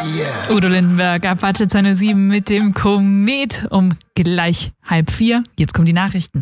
yeah. Udo Lindenberg, Apache 207 mit dem Komet um gleich 3:30. Jetzt kommen die Nachrichten.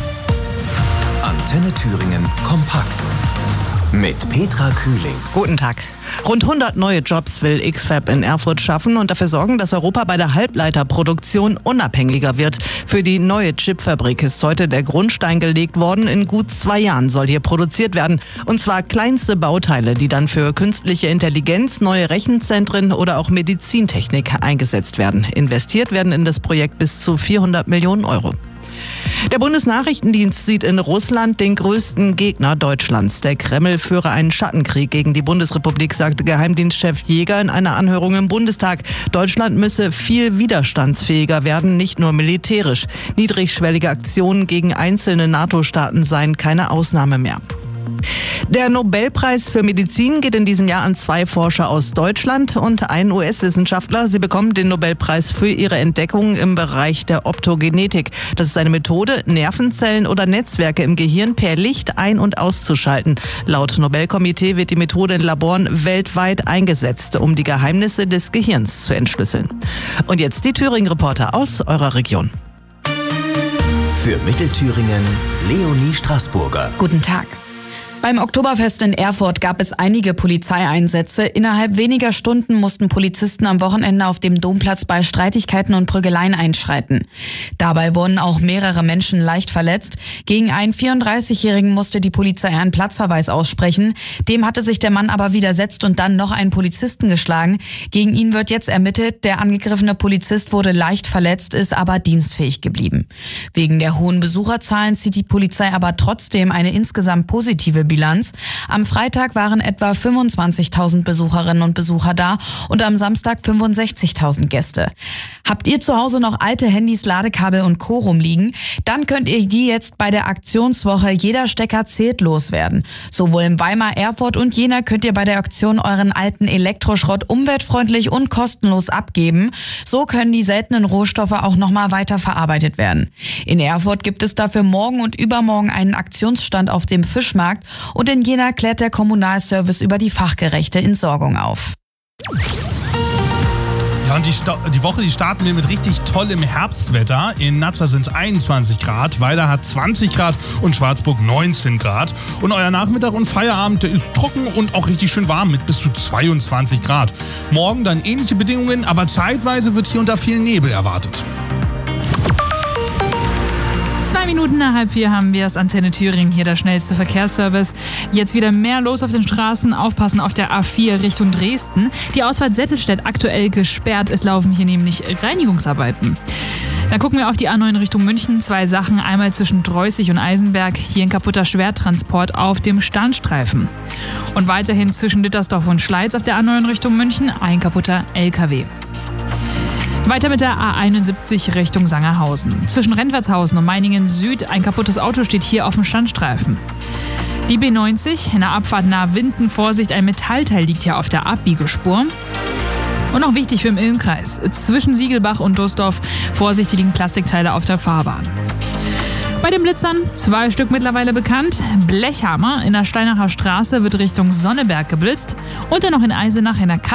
Antenne Thüringen kompakt. Mit Petra Kühling. Guten Tag. Rund 100 neue Jobs will X-FAB in Erfurt schaffen und dafür sorgen, dass Europa bei der Halbleiterproduktion unabhängiger wird. Für die neue Chipfabrik ist heute der Grundstein gelegt worden. In gut 2 Jahren soll hier produziert werden. Und zwar kleinste Bauteile, die dann für künstliche Intelligenz, neue Rechenzentren oder auch Medizintechnik eingesetzt werden. Investiert werden in das Projekt bis zu 400 Millionen Euro. Der Bundesnachrichtendienst sieht in Russland den größten Gegner Deutschlands. Der Kreml führe einen Schattenkrieg gegen die Bundesrepublik, sagte Geheimdienstchef Jäger in einer Anhörung im Bundestag. Deutschland müsse viel widerstandsfähiger werden, nicht nur militärisch. Niedrigschwellige Aktionen gegen einzelne NATO-Staaten seien keine Ausnahme mehr. Der Nobelpreis für Medizin geht in diesem Jahr an 2 Forscher aus Deutschland und einen US-Wissenschaftler. Sie bekommen den Nobelpreis für ihre Entdeckungen im Bereich der Optogenetik. Das ist eine Methode, Nervenzellen oder Netzwerke im Gehirn per Licht ein- und auszuschalten. Laut Nobelkomitee wird die Methode in Laboren weltweit eingesetzt, um die Geheimnisse des Gehirns zu entschlüsseln. Und jetzt die Thüringen-Reporter aus eurer Region. Für Mittelthüringen Leonie Straßburger. Guten Tag. Beim Oktoberfest in Erfurt gab es einige Polizeieinsätze. Innerhalb weniger Stunden mussten Polizisten am Wochenende auf dem Domplatz bei Streitigkeiten und Prügeleien einschreiten. Dabei wurden auch mehrere Menschen leicht verletzt. Gegen einen 34-Jährigen musste die Polizei einen Platzverweis aussprechen. Dem hatte sich der Mann aber widersetzt und dann noch einen Polizisten geschlagen. Gegen ihn wird jetzt ermittelt. Der angegriffene Polizist wurde leicht verletzt, ist aber dienstfähig geblieben. Wegen der hohen Besucherzahlen zieht die Polizei aber trotzdem eine insgesamt positive Bilanz. Am Freitag waren etwa 25.000 Besucherinnen und Besucher da und am Samstag 65.000 Gäste. Habt ihr zu Hause noch alte Handys, Ladekabel und Co. rumliegen? Dann könnt ihr die jetzt bei der Aktionswoche Jeder Stecker zählt loswerden. Sowohl in Weimar, Erfurt und Jena könnt ihr bei der Aktion euren alten Elektroschrott umweltfreundlich und kostenlos abgeben. So können die seltenen Rohstoffe auch nochmal weiter verarbeitet werden. In Erfurt gibt es dafür morgen und übermorgen einen Aktionsstand auf dem Fischmarkt. Und in Jena klärt der Kommunalservice über die fachgerechte Entsorgung auf. Ja, und die Woche, die starten wir mit richtig tollem Herbstwetter. In Nazza sind es 21 Grad, Weida hat 20 Grad und Schwarzburg 19 Grad. Und euer Nachmittag und Feierabend, der ist trocken und auch richtig schön warm mit bis zu 22 Grad. Morgen dann ähnliche Bedingungen, aber zeitweise wird hier unter viel Nebel erwartet. 2 Minuten nach 3:30 haben wir es. Antenne Thüringen, hier der schnellste Verkehrsservice. Jetzt wieder mehr los auf den Straßen. Aufpassen auf der A4 Richtung Dresden. Die Ausfahrt Settelstedt aktuell gesperrt. Es laufen hier nämlich Reinigungsarbeiten. Dann gucken wir auf die A9 Richtung München. 2 Sachen. Einmal zwischen Dreußig und Eisenberg. Hier ein kaputter Schwertransport auf dem Standstreifen. Und weiterhin zwischen Dittersdorf und Schleiz auf der A9 Richtung München. Ein kaputter LKW. Weiter mit der A71 Richtung Sangerhausen. Zwischen Rentwertshausen und Meiningen Süd ein kaputtes Auto steht hier auf dem Standstreifen. Die B90 in der Abfahrt nahe Winden, Vorsicht, ein Metallteil liegt hier auf der Abbiegespur. Und noch wichtig für den Ilmkreis, zwischen Siegelbach und Dusdorf, Vorsicht, hier liegen Plastikteile auf der Fahrbahn. Bei den Blitzern 2 Stück mittlerweile bekannt. Blechhammer in der Steinacher Straße wird Richtung Sonneberg geblitzt und dann noch in Eisenach in der